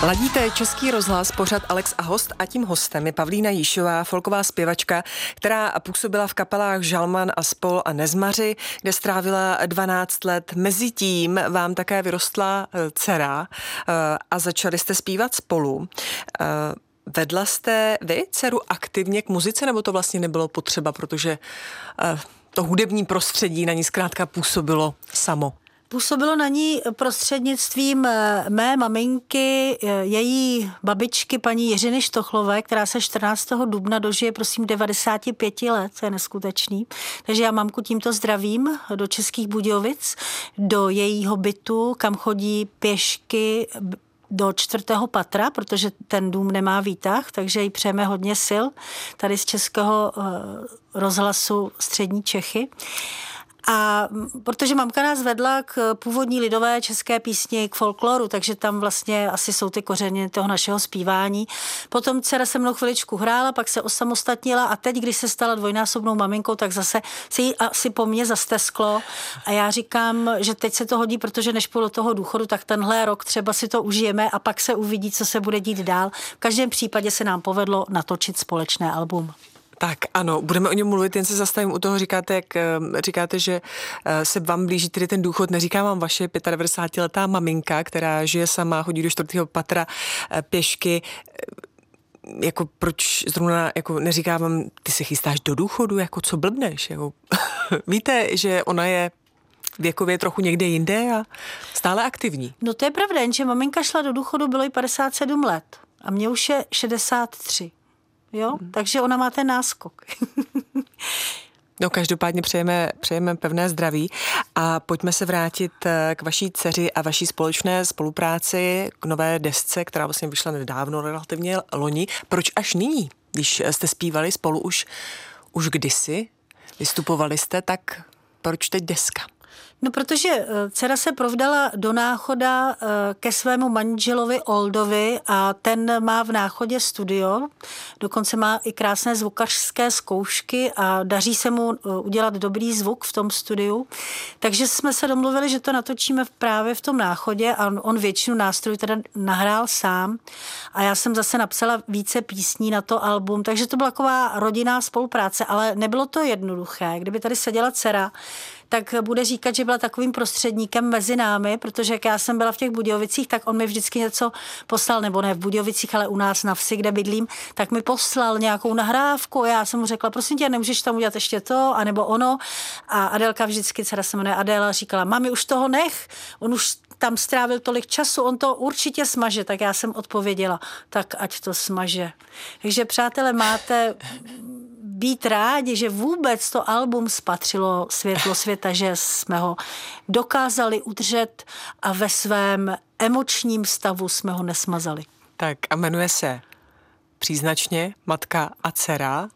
Ladíte Český rozhlas, pořad Alex a host, a tím hostem je Pavlína Jíšová, folková zpěvačka, která působila v kapelách Žalman a Spol a Nezmaři, kde strávila 12 let. Mezitím vám také vyrostla dcera a začali jste zpívat spolu. Vedla jste vy dceru aktivně k muzice, nebo to vlastně nebylo potřeba, protože to hudební prostředí na ní zkrátka působilo samo? Působilo na ní prostřednictvím mé maminky, její babičky, paní Jiřiny Štochlové, která se 14. dubna dožije, 95 let, to je neskutečný. Takže já mamku tímto zdravím do Českých Budějovic, do jejího bytu, kam chodí pěšky do 4. patra, protože ten dům nemá výtah, takže jí přejeme hodně sil tady z Českého rozhlasu Střední Čechy. A protože mamka nás vedla k původní lidové české písni, k folkloru, takže tam vlastně asi jsou ty kořeny toho našeho zpívání. Potom dcera se mnou chviličku hrála, pak se osamostatnila a teď, když se stala dvojnásobnou maminkou, tak zase se jí asi po mně zastesklo. A já říkám, že teď se to hodí, protože než půjdu do toho důchodu, tak tenhle rok třeba si to užijeme a pak se uvidí, co se bude dít dál. V každém případě se nám povedlo natočit společné album. Tak ano, budeme o něm mluvit, jen se zastavím u toho, říkáte, že se vám blíží tedy ten důchod, neříká vám vaše 95letá maminka, která žije sama, chodí do 4. patra pěšky, jako proč zrovna, jako neříká vám, ty se chystáš do důchodu, jako co blbneš, jako víte, že ona je věkově trochu někde jinde a stále aktivní. No to je pravda, jenže maminka šla do důchodu, bylo jí 57 let a mě už je 63. Jo? Takže ona má ten náskok. No každopádně přejeme pevné zdraví a pojďme se vrátit k vaší dceři a vaší společné spolupráci, k nové desce, která vlastně vyšla nedávno, relativně loni. Proč až nyní, když jste zpívali spolu už kdysi, vystupovali jste, tak proč teď deska? No, protože dcera se provdala do Náchoda ke svému manželovi Oldovi a ten má v Náchodě studio, dokonce má i krásné zvukařské zkoušky a daří se mu udělat dobrý zvuk v tom studiu. Takže jsme se domluvili, že to natočíme právě v tom Náchodě a on většinu nástrojů teda nahrál sám a já jsem zase napsala více písní na to album, takže to byla taková rodinná spolupráce, ale nebylo to jednoduché. Kdyby tady seděla dcera, tak bude říkat, že byla takovým prostředníkem mezi námi, protože jak já jsem byla v těch Budějovicích, tak on mi vždycky něco poslal, nebo ne v Budějovicích, ale u nás na vsi, kde bydlím, tak mi poslal nějakou nahrávku a já jsem mu řekla, prosím tě, nemůžeš tam udělat ještě to, anebo ono. A Adélka vždycky, dcera se jmenuje Adéla, říkala, mami, už toho nech, on už tam strávil tolik času, on to určitě smaže, tak já jsem odpověděla, tak ať to smaže. Takže přátelé, máte být rádi, že vůbec to album spatřilo světlo světa, že jsme ho dokázali udržet a ve svém emočním stavu jsme ho nesmazali. Tak a jmenuje se příznačně Matka a dcera.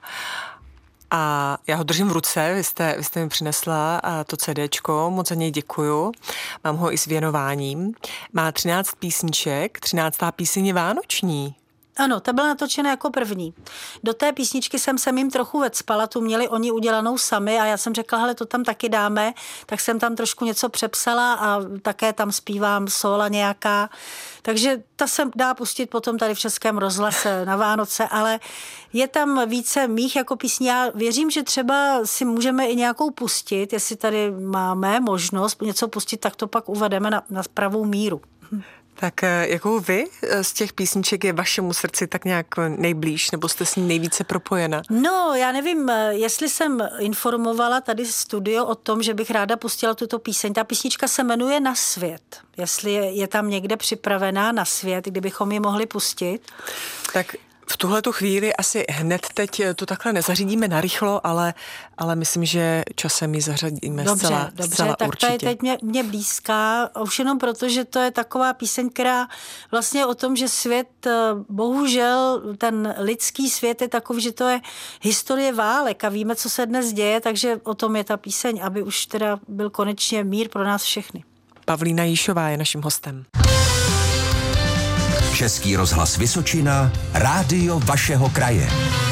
A já ho držím v ruce, vy jste mi přinesla to CDčko, moc za něj děkuju. Mám ho i s věnováním. Má 13 písniček, 13. píseň je vánoční. Ano, ta byla natočena jako první. Do té písničky jsem se jim trochu vecpala, tu měli oni udělanou sami a já jsem řekla, hele, to tam taky dáme, tak jsem tam trošku něco přepsala a také tam zpívám sóla nějaká. Takže ta se dá pustit potom tady v Českém rozhlase na Vánoce, ale je tam více mých jako písní. Já věřím, že třeba si můžeme i nějakou pustit, jestli tady máme možnost něco pustit, tak to pak uvedeme na pravou míru. Tak jakou vy z těch písniček je vašemu srdci tak nějak nejblíž, nebo jste s ní nejvíce propojena? No, já nevím, jestli jsem informovala tady studio o tom, že bych ráda pustila tuto píseň. Ta písnička se jmenuje Na svět. Jestli je tam někde připravená na svět, kdybychom ji mohli pustit. Tak v tuhletu chvíli asi hned teď to takhle nezařídíme narychlo, ale myslím, že časem ji zařadíme zcela tak určitě. Ta je teď mě blízká, už jenom proto, že to je taková píseň, která vlastně o tom, že svět, bohužel ten lidský svět je takový, že to je historie válek a víme, co se dnes děje, takže o tom je ta píseň, aby už teda byl konečně mír pro nás všechny. Pavlína Jíšová je naším hostem. Český rozhlas Vysočina, rádio vašeho kraje.